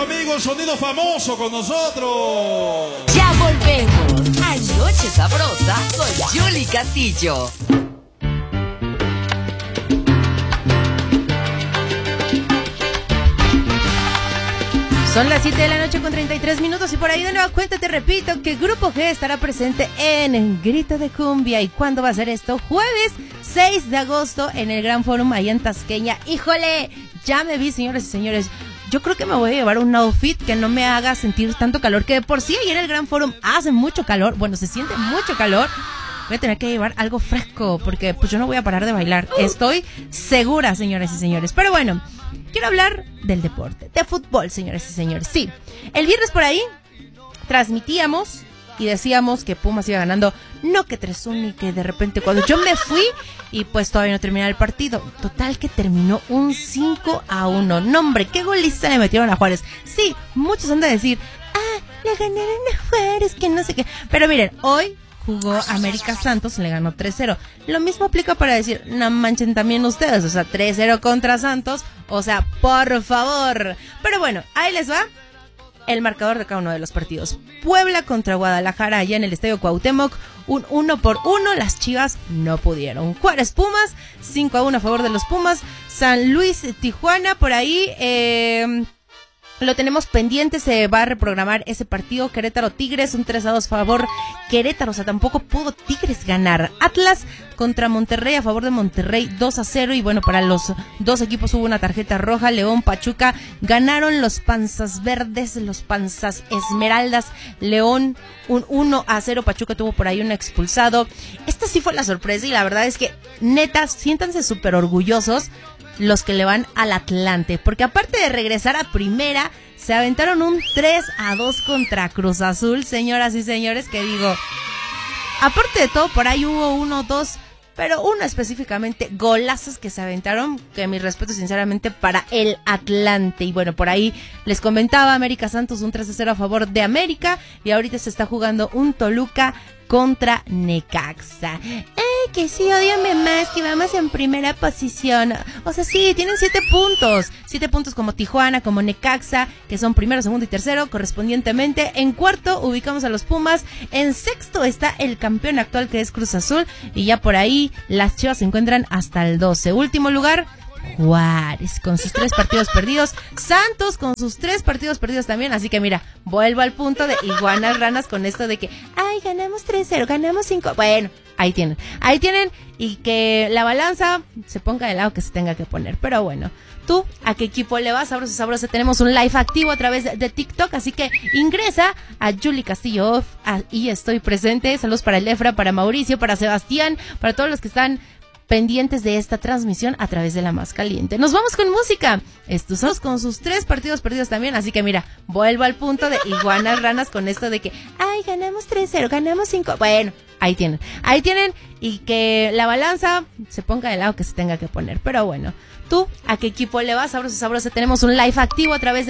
amigo, el sonido famoso con nosotros. Ya volvemos a Noche Sabrosa con Yuli Castillo. Son las 7 de la noche con 33 minutos y por ahí de nueva cuenta te repito que Grupo G estará presente en Grito de Cumbia. ¿Y cuándo va a ser esto? Jueves 6 de agosto en el Gran Forum allá en Tasqueña. ¡Híjole! Ya me vi, señores y señores. Yo creo que me voy a llevar un outfit que no me haga sentir tanto calor, que de por sí ahí en el Gran Forum hace mucho calor. Bueno, se siente mucho calor. Voy a tener que llevar algo fresco porque pues yo no voy a parar de bailar. Estoy segura, señores y señores. Pero bueno, quiero hablar del deporte, de fútbol, señores y señores. Sí, el viernes por ahí transmitíamos y decíamos que Pumas iba ganando, no que 3-1 y que de repente cuando yo me fui y pues todavía no terminaba el partido. Total que terminó un 5-1. No, hombre, qué goliza le metieron a Juárez. Sí, muchos han de decir, le ganaron a Juárez, que no sé qué. Pero miren, hoy jugó América Santos, le ganó 3-0. Lo mismo aplica para decir, no manchen también ustedes, o sea, 3-0 contra Santos, o sea, por favor. Pero bueno, ahí les va el marcador de cada uno de los partidos. Puebla contra Guadalajara allá en el Estadio Cuauhtémoc, un 1-1, las Chivas no pudieron. Juárez Pumas, 5-1 a favor de los Pumas. San Luis Tijuana, por ahí, lo tenemos pendiente, se va a reprogramar ese partido. Querétaro Tigres, un 3-2 a favor Querétaro, o sea, tampoco pudo Tigres ganar. Atlas contra Monterrey, a favor de Monterrey, 2-0. Y bueno, para los dos equipos hubo una tarjeta roja. León, Pachuca, ganaron los Panzas Verdes, los Panzas Esmeraldas. León, un 1-0. Pachuca tuvo por ahí un expulsado. Esta sí fue la sorpresa y la verdad es que, neta, siéntanse súper orgullosos los que le van al Atlante, porque aparte de regresar a primera, se aventaron un 3-2 contra Cruz Azul, señoras y señores, que digo, aparte de todo, por ahí hubo 1-2, pero uno específicamente, golazos que se aventaron, que mi respeto sinceramente para el Atlante. Y bueno, por ahí les comentaba, América Santos, un 3-0 a favor de América, y ahorita se está jugando un Toluca contra Necaxa. Que sí, ódiame más, que vamos en primera posición. O sea, sí, tienen 7 puntos. 7 puntos como Tijuana, como Necaxa, que son primero, segundo y tercero, correspondientemente. En cuarto ubicamos a los Pumas. En sexto está el campeón actual, que es Cruz Azul. Y ya por ahí las Chivas se encuentran hasta el 12. Último lugar, Juárez, con sus 3 partidos perdidos. Santos con sus 3 partidos perdidos también. Así que mira, vuelvo al punto de iguanas ranas con esto de que, ganamos 3-0, ganamos 5. Bueno, ahí tienen, y que la balanza se ponga del lado que se tenga que poner. Pero bueno, ¿tú a qué equipo le vas? Sabroso, sabroso. Tenemos un live activo a través de TikTok, así que ingresa a Yuli Castillo Off, y estoy presente. Saludos para el Efra, para Mauricio, para Sebastián, para todos los que están pendientes de esta transmisión a través de la más caliente. Nos vamos con música. Estos son con sus 3 partidos perdidos también, así que mira, vuelvo al punto de iguanas ranas con esto de que, ganamos 3-0, ganamos 5. Bueno, ahí tienen, y que la balanza se ponga del lado que se tenga que poner. Pero bueno, ¿tú a qué equipo le vas? Sabroso, sabroso. Tenemos un live activo a través de